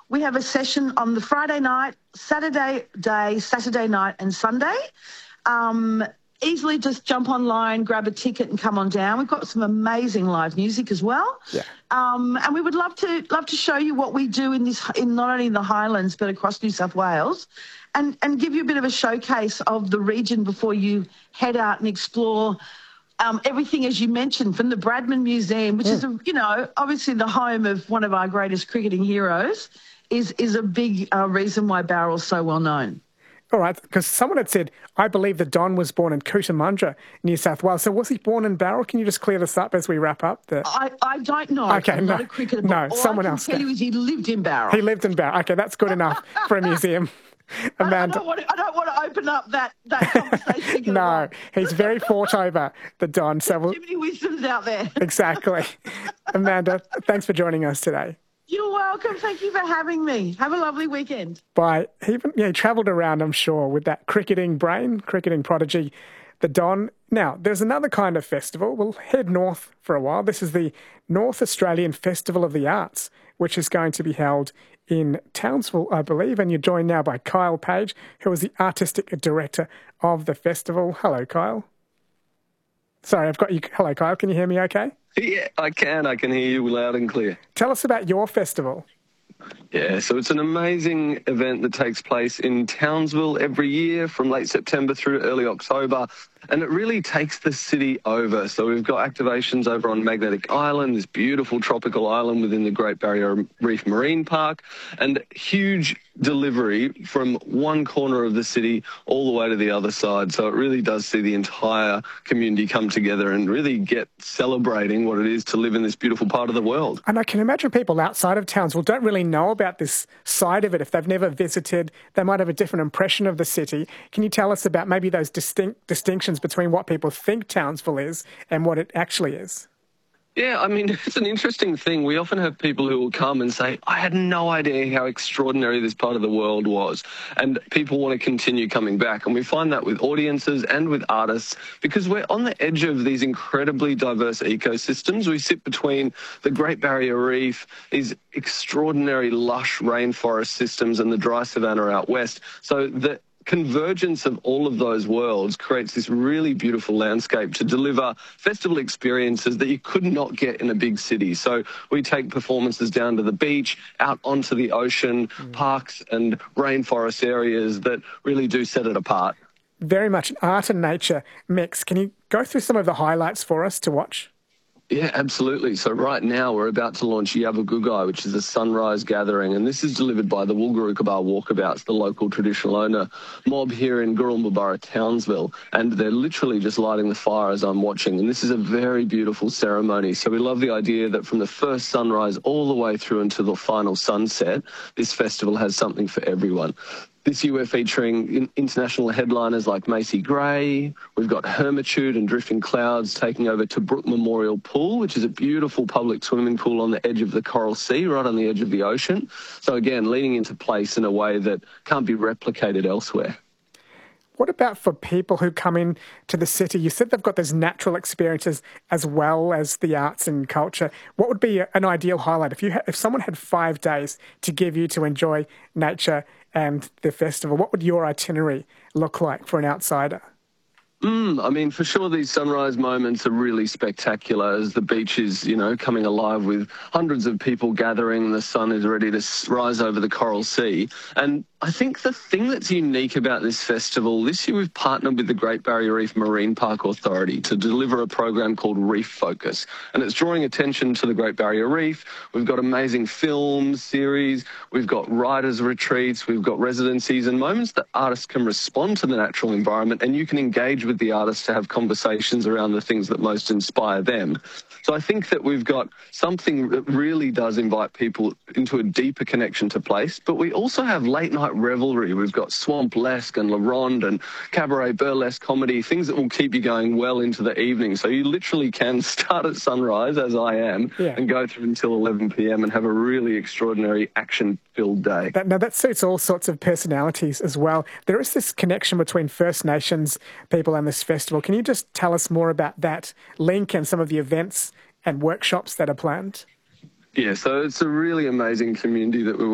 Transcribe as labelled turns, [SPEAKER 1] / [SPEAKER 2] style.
[SPEAKER 1] We have a session on the Friday night, Saturday night and Sunday. Easily just jump online, grab a ticket and come on down. We've got some amazing live music as well.
[SPEAKER 2] Yeah.
[SPEAKER 1] And we would love to show you what we do in not only in the Highlands but across New South Wales, and give you a bit of a showcase of the region before you head out and explore everything, as you mentioned, from the Bradman Museum, which is, obviously the home of one of our greatest cricketing heroes, is a big reason why Bowral's so well known.
[SPEAKER 2] All right, because someone had said, I believe that Don was born in Cootamundra, New South Wales. So was he born in Bowral? Can you just clear this up as we wrap up?
[SPEAKER 1] I don't know.
[SPEAKER 2] Okay,
[SPEAKER 1] I'm not a cricketer.
[SPEAKER 2] No,
[SPEAKER 1] all
[SPEAKER 2] someone
[SPEAKER 1] I can
[SPEAKER 2] else.
[SPEAKER 1] tell you is he lived in Bowral.
[SPEAKER 2] He lived in Bowral. Okay, that's good enough for a museum. Amanda.
[SPEAKER 1] I don't want to open up that conversation again.
[SPEAKER 2] No, he's very fought over, the Don. So
[SPEAKER 1] too many wisdoms out there.
[SPEAKER 2] Exactly. Amanda, thanks for joining us today.
[SPEAKER 1] You're welcome. Thank you for having me. Have a lovely weekend.
[SPEAKER 2] Bye. He travelled around, I'm sure, with that cricketing brain, cricketing prodigy, the Don. Now, there's another kind of festival. We'll head north for a while. This is the North Australian Festival of the Arts, which is going to be held in Townsville, I believe. And you're joined now by Kyle Page, who is the artistic director of the festival. Hello, Kyle. Sorry, I've got you. Hello, Kyle. Can you hear me okay?
[SPEAKER 3] Yeah, I can. I can hear you loud and clear.
[SPEAKER 2] Tell us about your festival.
[SPEAKER 3] Yeah, so it's an amazing event that takes place in Townsville every year from late September through early October, and it really takes the city over. So we've got activations over on Magnetic Island, this beautiful tropical island within the Great Barrier Reef Marine Park, and huge delivery from one corner of the city all the way to the other side. So it really does see the entire community come together and really get celebrating what it is to live in this beautiful part of the world.
[SPEAKER 2] And I can imagine people outside of Townsville don't really know about this side of it. If they've never visited, they might have a different impression of the city. Can you tell us about maybe those distinctions between what people think Townsville is and what it actually is?
[SPEAKER 3] Yeah, I mean, it's an interesting thing. We often have people who will come and say, I had no idea how extraordinary this part of the world was. And people want to continue coming back. And we find that with audiences and with artists, because we're on the edge of these incredibly diverse ecosystems. We sit between the Great Barrier Reef, these extraordinary lush rainforest systems, and the dry savanna out west. So the convergence of all of those worlds creates this really beautiful landscape to deliver festival experiences that you could not get in a big city. So we take performances down to the beach, out onto the ocean, parks and rainforest areas that really do set it apart.
[SPEAKER 2] Very much an art and nature mix. Can you go through some of the highlights for us to watch?
[SPEAKER 3] Yeah, absolutely. So right now we're about to launch Yabagugai, which is a sunrise gathering, and this is delivered by the Woolgarukaba Walkabouts, the local traditional owner mob here in Gurrumba, Townsville, and they're literally just lighting the fire as I'm watching, and this is a very beautiful ceremony. So we love the idea that from the first sunrise all the way through until the final sunset, this festival has something for everyone. This year we're featuring international headliners like Macy Gray. We've got Hermitude and Drifting Clouds taking over Tobruk Memorial Pool, which is a beautiful public swimming pool on the edge of the Coral Sea, right on the edge of the ocean. So again, leaning into place in a way that can't be replicated elsewhere.
[SPEAKER 2] What about for people who come in to the city? You said they've got those natural experiences as well as the arts and culture. What would be an ideal highlight if someone had 5 days to give you to enjoy nature and the festival? What would your itinerary look like for an outsider?
[SPEAKER 3] I mean, for sure, these sunrise moments are really spectacular as the beach is, coming alive with hundreds of people gathering. The sun is ready to rise over the Coral Sea. And I think the thing that's unique about this festival, this year we've partnered with the Great Barrier Reef Marine Park Authority to deliver a program called Reef Focus. And it's drawing attention to the Great Barrier Reef. We've got amazing films, series, we've got writers' retreats, we've got residencies and moments that artists can respond to the natural environment, and you can engage with the artists to have conversations around the things that most inspire them. So I think that we've got something that really does invite people into a deeper connection to place, but we also have late night revelry. We've got Swamp-lesque and La Ronde and cabaret burlesque comedy, things that will keep you going well into the evening. So you literally can start at sunrise, as I am, and go through until 11 p.m. and have a really extraordinary action-filled day.
[SPEAKER 2] That suits all sorts of personalities as well. There is this connection between First Nations people and this festival. Can you just tell us more about that link and some of the events and workshops that are planned?
[SPEAKER 3] Yeah, so it's a really amazing community that we're